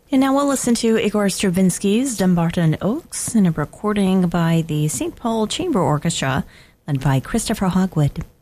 And now we'll listen to Igor Stravinsky's Dumbarton Oaks in a recording by the St. Paul Chamber Orchestra led by Christopher Hogwood.